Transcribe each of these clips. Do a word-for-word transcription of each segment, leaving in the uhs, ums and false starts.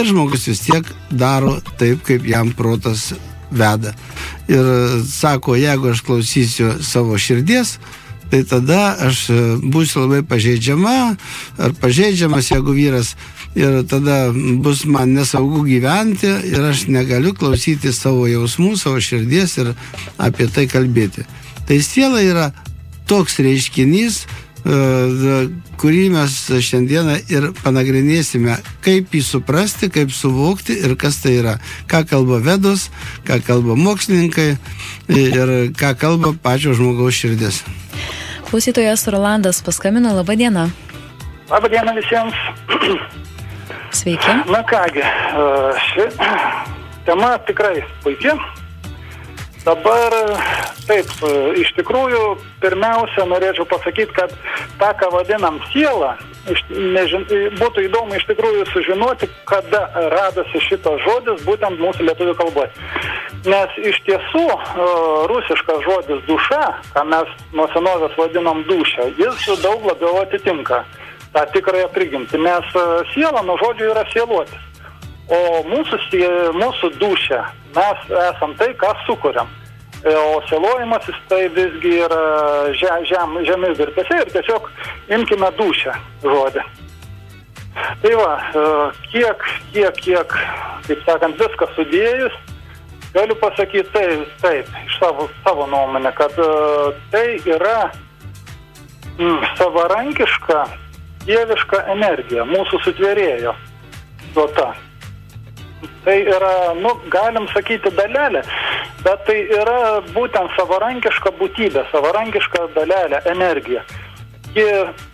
ir žmogus vis tiek daro taip, kaip jam protas veda. Ir sako, jeigu aš klausysiu savo širdies, tai tada aš būsiu labai pažeidžiama, ar pažeidžiamas, jeigu vyras, ir tada bus man nesaugu gyventi ir aš negaliu klausyti savo jausmų, savo širdies ir apie tai kalbėti. Tai siela yra toks reiškinys, kurį mes šiandieną ir panagrinėsime, kaip jį suprasti, kaip suvokti ir kas tai yra. Ką kalba Vedos, ką kalba mokslininkai ir ką kalba pačio žmogaus širdis. Klausytojas Rolandas paskambino, laba diena. Labą dieną visiems. Sveiki. Na kągi, ši tema tikrai puikia. Dabar, taip, iš tikrųjų, pirmiausia, norėčiau pasakyti, kad tą, ką vadinam sielą, nežin, būtų įdomu iš tikrųjų sužinoti, kada radosi šitas žodis būtent mūsų lietuvių kalboje. Nes iš tiesų, rusiškas žodis duša, ką mes nuo senovės vadinam dušą, jis daug labiau atitinka tą tikrąją prigimtį, nes siela nuo žodžių yra sieluotis. O mūsų, mūsų dušė, mes esam tai, ką sukuriam. O sielojimasis tai visgi yra žem, žem, žemės virpėse ir tiesiog imkime dušę žodį. Tai va, kiek, kiek, kiek, kaip sakant, viską sudėjus, galiu pasakyti taip, taip iš savo, savo nuomonę, kad tai yra mm, savarankiška, dieviška energija, mūsų sutvėrėjo duota. Tai yra, nu, galim sakyti dalelė, bet tai yra būtent savarankiška būtybė, savarankiška dalelė, energija. Ji,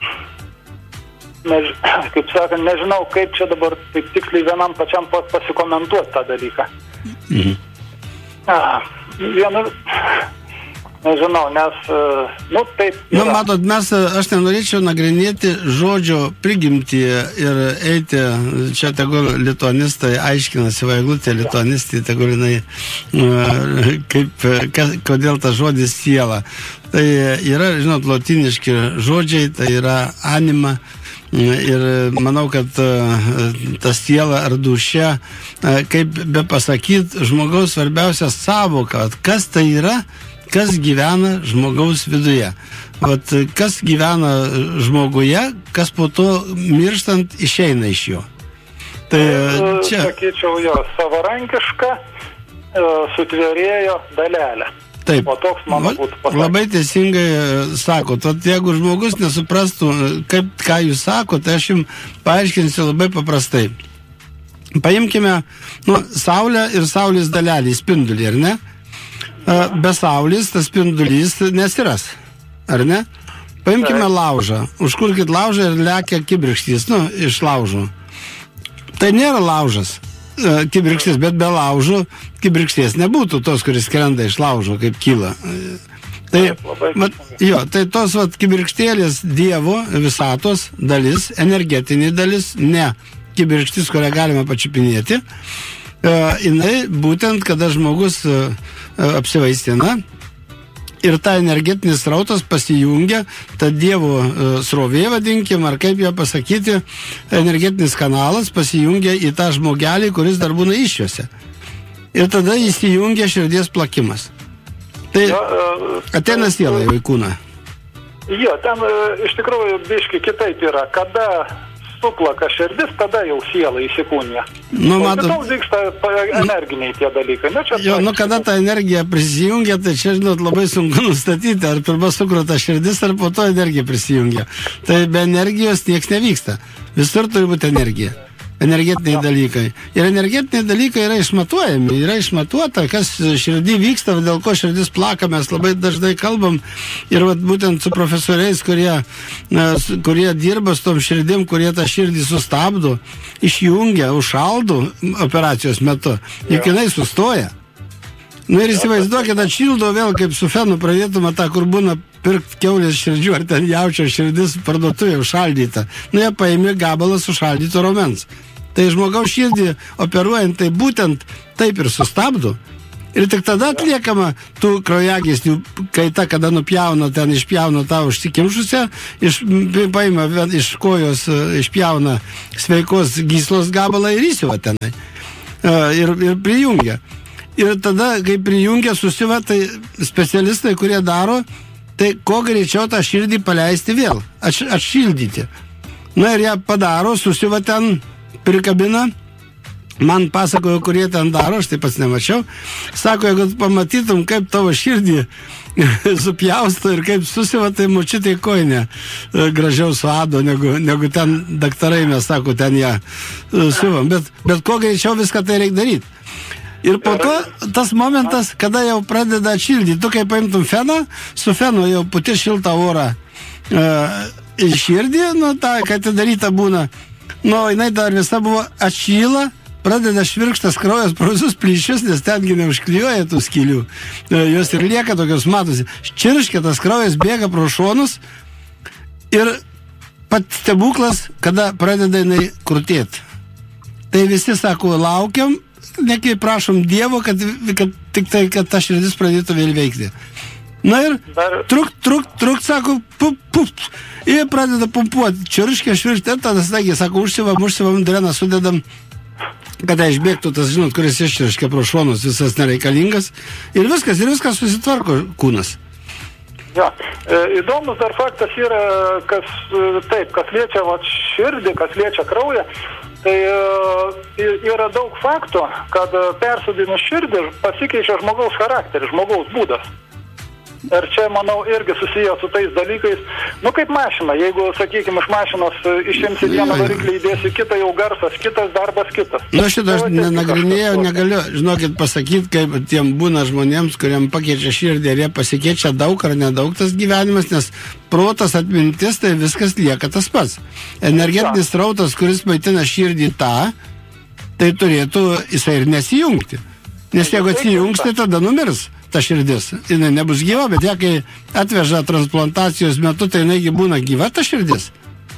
než, kaip sakant, nežinau, kaip čia dabar taip tiksliai vienam pačiam pasikomentuoti tą dalyką. Mhm. Ah, vienu, nežinau, nes, nu, taip yra. Nu, matot, mes, aš nenorėčiau nagrinėti žodžio prigimtį ir eiti, čia tegul lituanistai aiškinasi, Vaigutė lituanistai, tegul jinai, kaip, kas, kodėl tas žodis siela. Tai yra, žinot, lotiniški žodžiai, tai yra anima, ir manau, kad ta siela ar dušia, kaip be pasakyt, žmogaus svarbiausia savoka, kas tai yra, kas gyvena žmogaus viduje. Vat, kas gyvena žmoguje, kas po to mirštant išeina iš jo. Tai čia... Sakyčiau, jo, savarankiška sutvėrėjo dalelę. Taip, o toks mano būtų pasakyti. Labai teisingai sakot. Vat, jeigu žmogus nesuprastų, kaip, ką jūs sakot, tai aš jums paaiškinsiu labai paprastai. Paimkime, nu, saulę ir saulės dalelį, spindulį, ar ne? Be saulės tas spindulys nesiras, ar ne? Paimkime laužą, užkurkit laužą ir lekia kibirkštys, nu, iš laužų. Tai nėra laužas, kibirkštys, bet be laužų kibirkštės nebūtų tos, kuris skrenda iš laužo, kaip kyla. Tai, mat, jo, tai tos vat, kibirkštėlės Dievo visatos dalis, energetinė dalis, ne kibirkštys, kurią galima pačiupinėti, Uh, jinai būtent, kada žmogus uh, uh, apsivaistina ir ta energetinis srautas pasijungia, ta Dievo uh, srovė, vadinkim, ar kaip ją pasakyti, energetinis kanalas pasijungia į tą žmogelį, kuris dar būna iššiose. Ir tada įsijungia širdies plakimas. Tai ja, uh, ateina siela į kūną. Jo, ten uh, iš tikrųjų biški kitaip yra, kada suplaka širdis, tada jau siela įsikūnija. Nu, matot, o kitos vyksta energiniai tie dalykai. Nu, jo, nu, kada ta energija prisijungia, tai čia, žinot, labai sunku nustatyti, ar pirma sukrota širdis, ar po to energija prisijungia. Tai be energijos nieks nevyksta. Visur turi būti energija. Energetiniai dalykai. Ir energetiniai dalykai yra išmatuojami. Yra išmatuota, kas širdį vyksta, dėl ko širdis plaka, mes labai dažnai kalbam. Ir vat, būtent su profesoriais, kurie, kurie dirba su tom širdim, kurie tą širdį sustabdo, išjungia, užšaldo operacijos metu. Juk jinai sustoja. Nu ir įsivaizduokit, atšildo vėl, kaip su fenu pradėtume tą, kur būna pirkti kiaulės širdžių, ar ten jaučio širdis parduotuvė užšaldyta. Nu jie paėmė gabalą sušaldyto raumens. Tai žmogaus širdį operuojant, tai būtent taip ir sustabdo. Ir tik tada atliekama tų kraujagyslių kaita, kada nupjauna, ten išpjauna tą užsikimšusią, iš, paima iš kojos, išpjauna sveikos gyslos gabalą ir įsiuva tenai. Ir, ir prijungia. Ir tada, kai prijungia, susiva, tai specialistai, kurie daro, tai kuo greičiau tą širdį paleisti vėl, atš, atšildyti. Na ir ją padaro, susiva ten, prikabina. Man pasakojo, kurie ten daro, aš taip pats nemačiau. Sako, jeigu pamatytum, kaip tavo širdį supjausto ir kaip susiva, tai močiutė koinė gražiau suado, negu, negu ten daktarai, mes sako, ten ją siuvam. Bet, bet kuo greičiau viską tai reikia daryti. Ir po to tas momentas, kada jau pradeda atšildyti, tu kai paimtum feną, su fenu jau puti šiltą orą uh, į širdį, nu, ta, kai tai daryta būna, nu, jinai dar visa buvo atšyla, pradeda švirkštas kraujas pro visus plyšius, nes tengi neužklijuoja tų skylių. Jos ir lieka tokios, matosi. Čirškia, tas kraujas bėga pro šonus ir pat stebuklas, kada pradeda jinai krutėti. Tai visi sako, laukiam, nekai prašom Dievo, kad, kad tik tai, kad ta širdis pradėtų vėl veikti. Na ir truk, truk, truk, sako, pup, pup, ir pradeda pumpuoti. Čirškia, švirkškia, tada staigiai, sako, užsivam, užsivam, dreną sudedam, kada išbėgtų tas, žinot, kuris iščirškia pro šonus, visas nereikalingas. Ir viskas, ir viskas susitvarko kūnas. Ja, e, įdomus dar faktas yra, kas, taip, kas liečia vat, širdį, kas liečia kraują, tai e, yra daug faktų, kad persodinus širdį pasikeičia žmogaus charakteris, žmogaus būdas. Ir čia, manau, irgi susiję su tais dalykais, nu kaip mašina, jeigu, sakykime, iš mašinos išimsi vieną variklį, įdėsi kitą, jau garsas kitas, darbas kitas. Nu šitą aš nenagrinėjau, negaliu, žinokit, pasakyti, kaip tiem būna žmonėms, kuriam pakeičia širdį, ar jie pasikeičia daug ar nedaug tas gyvenimas, nes protas, atmintis, tai viskas lieka tas pats. Energetinis srautas, kuris maitina širdį tą, tai turėtų jisai ir nesijungti. Nes jeigu atsijungs, tai tada numirs ta širdis. Jinai nebus gyva, bet ją, kai atveža transplantacijos metu, tai jinai būna gyva ta širdis.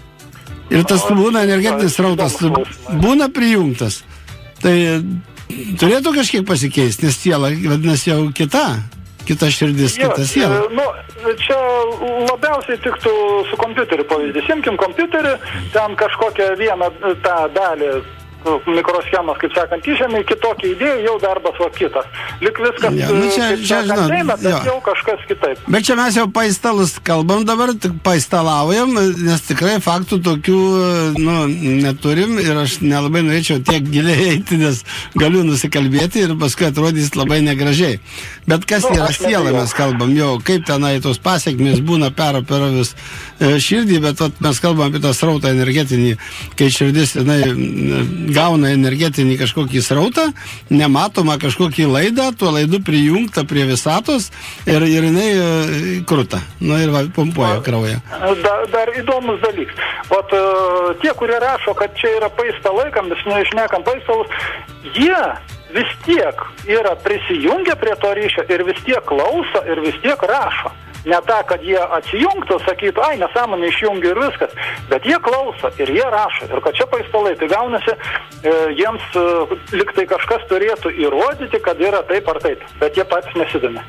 Ir tas būna energetinis srautas, būna prijungtas. Tai turėtų kažkiek pasikeisti, nes siela, vadinasi, jau kita, kita širdis, jo, kita siela. Nu, čia labiausiai tiktų su kompiuteriu pavyzdys. Imkim kompiuterį, ten kažkokią vieną tą dalį mikroschemas, kaip sakant, išėmė kitokį idėją, jau darbas va kitas. Lik viskas, ja, nu čia, kaip čia, sakant, eina, bet jo. jau kažkas kitaip. Bet čia mes jau paistalus kalbam dabar, tik paistalaujam, nes tikrai faktų tokių, nu, neturim ir aš nelabai norėčiau tiek giliai eiti, nes galiu nusikalbėti ir paskui atrodys labai negražiai. Bet kas nu, yra siela, mes kalbam, jau kaip tenai tos pasiekmės būna peroperavus e, širdį, bet vat, mes kalbam apie tą srautą energetinį, kai širdis jinai gauna energetinį kažkokį srautą, nematomą kažkokį laidą, tuo laidu prijungta prie visatos ir, ir jinai e, kruta. Nu ir va, pumpuoja kraują. Da, dar įdomus dalykas. Vat uh, tie, kurie rašo, kad čia yra paistalai, kam mes neišnekam paistalus, jie vis tiek yra prisijungę prie to ryšio ir vis tiek klauso ir vis tiek rašo. Ne ta, kad jie atsijungtų, sakytų, ai, nesąmonė išjungia ir viskas, bet jie klauso ir jie rašo. Ir kad čia paistalai, tai gaunasi, e, jiems e, liktai kažkas turėtų įrodyti, kad yra taip ar taip, bet jie patys nesidomi.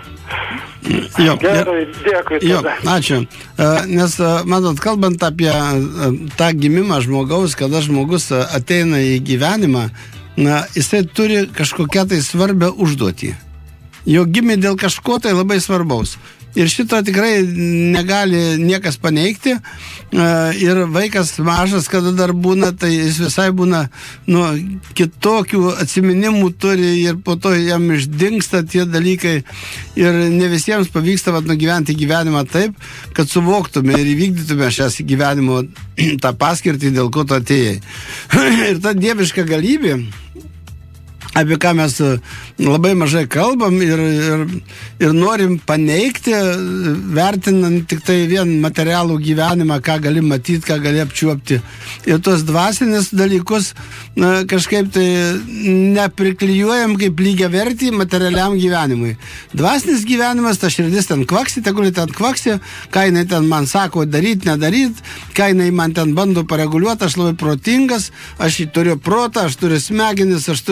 Jo, Gerai, dėkui. Jo, ačiū. Nes, matot, kalbant apie tą gimimą žmogaus, kada žmogus ateina į gyvenimą, na, jisai turi kažkokią tai svarbią užduotį. Jo gimė dėl kažko tai labai svarbaus. Ir šito tikrai negali niekas paneigti. Ir vaikas mažas, kada dar būna, tai jis visai būna, nu, kitokių atsiminimų turi ir po to jam išdingsta tie dalykai. Ir ne visiems pavyksta vat, nugyventi gyvenimą taip, kad suvoktume ir įvykdytume šias gyvenimo tą paskirtį, dėl ko tu atėjai. Ir ta dieviška galybė, apie ką mes labai mažai kalbam ir, ir, ir norim paneigti, vertinant tik tai vien materialų gyvenimą, ką gali matyti, ką gali apčiuopti. Ir tos dvasinis dalykus na, kažkaip tai nepriklijuojam kaip lygia vertį materialiam gyvenimui. Dvasinis gyvenimas, ta širdis ten kvaksi, tegul ten kvaksi, ką jinai ten man sako daryt, nedaryt, ką jinai man ten bando pareguliuoti, aš labai protingas, aš turiu protą, aš turiu smegenis, aš turiu, aš galiu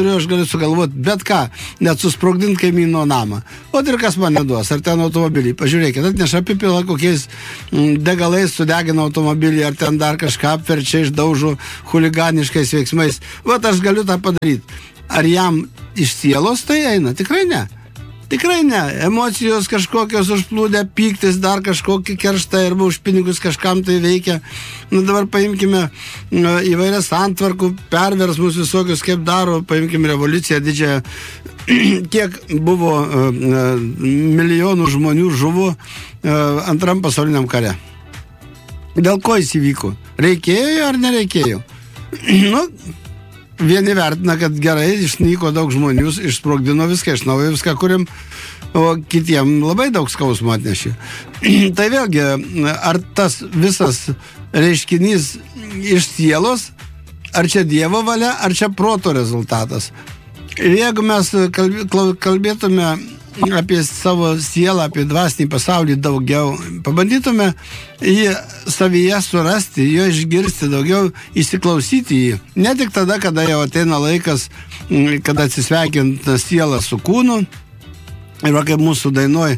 sugalvoti bet ką, net susprogdinti kaimyno namą. O ir kas man neduos, ar ten automobilį. Pažiūrėkit, atneša apipila kokiais degalais, sudegina automobilį, ar ten dar kažką apverčia, išdaužo chuliganiškais veiksmais. Vat aš galiu tą padaryti. Ar jam iš sielos tai eina? Tikrai ne. Tikrai ne. Emocijos kažkokios užplūdė, pyktis, dar kažkokį kerštą arba už pinigus kažkam tai veikia. Nu, dabar paimkime įvairias santvarkų, perversmus visokius, kaip daro, paimkime revoliuciją didžiąją. Kiek buvo uh, milijonų žmonių žuvo uh, antram pasauliniam kare. Dėl ko jis įvyko? Reikėjo ar nereikėjo? Nu, vieni vertina, kad gerai, išnyko daug žmonių, išsprogdino viską, iš naujo viską kuriam, o kitiem labai daug skausmo atnešė. Tai vėlgi, ar tas visas reiškinys iš sielos, ar čia Dievo valia, ar čia proto rezultatas. Ir jeigu mes kalbėtume apie savo sielą, apie dvasinį pasaulį daugiau, pabandytume jį savyje surasti, jo išgirsti daugiau, įsiklausyti jį. Ne tik tada, kada jau ateina laikas, kada atsisveikinta siela su kūnu. Ir va, kaip mūsų dainoj,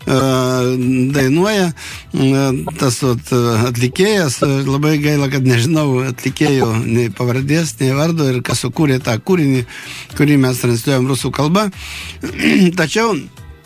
dainuoja tas atlikėjas, labai gaila, kad nežinau atlikėjo nei pavardės, nei vardo ir kas sukūrė tą kūrinį, kurį mes transliuojam rusų kalba. Tačiau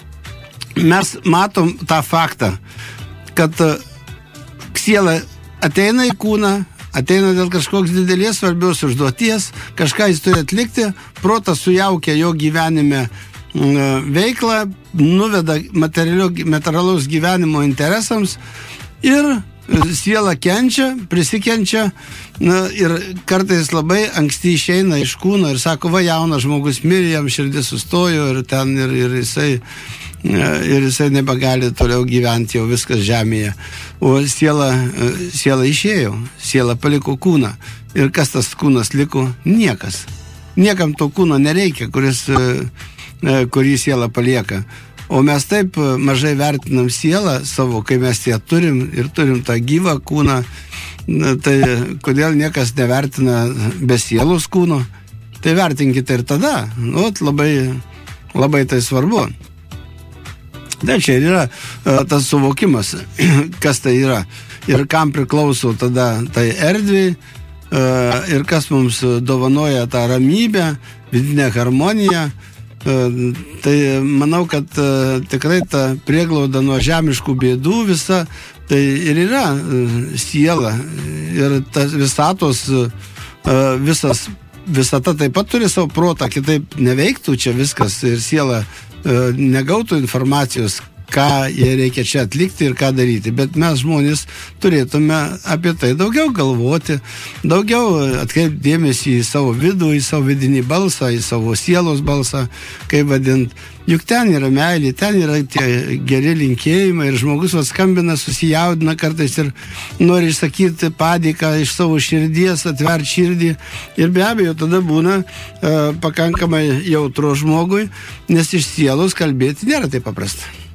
mes matom tą faktą, kad siela ateina į kūną, ateina dėl kažkoks didelės svarbios užduoties, kažką jis turi atlikti, protas sujaukia jo gyvenime veiklą, nuveda materialaus gyvenimo interesams ir siela kenčia, prisikenčia, na, ir kartais labai anksti išeina iš kūno ir sako, va, jaunas žmogus mirė, jam širdis sustojo ir ten ir, ir jisai ir jisai nebegali toliau gyventi, jau viskas žemėje. O siela, siela išėjo, siela paliko kūną. Ir kas tas kūnas liko? Niekas. Niekam to kūno nereikia, kuris kurį siela palieka. O mes taip mažai vertinam sielą savo, kai mes ją turim ir turim tą gyvą kūną, tai kodėl niekas nevertina be sielos kūno? Tai vertinkite ir tada. Nu, labai, labai tai svarbu. Tai čia ir yra tas suvokimas, kas tai yra ir kam priklauso tada tai erdvei ir kas mums dovanoja tą ramybę, vidinę harmoniją. Tai manau, kad tikrai ta prieglauda nuo žemiškų bėdų visa, tai ir yra siela ir tas visatos visas, visata taip pat turi savo protą, kitaip neveiktų čia viskas ir siela negautų informacijos, ką jie reikia čia atlikti ir ką daryti. Bet mes žmonės turėtume apie tai daugiau galvoti, daugiau atkreipti dėmesį į savo vidų, į savo vidinį balsą, į savo sielos balsą, kaip vadint. Juk ten yra meilė, ten yra tie geri linkėjimai ir žmogus skambina, susijaudina kartais ir nori išsakyti padėką iš savo širdies, atverti širdį. Ir be abejo tada būna e, pakankamai jautru žmogui, nes iš sielos kalbėti nėra taip paprasta.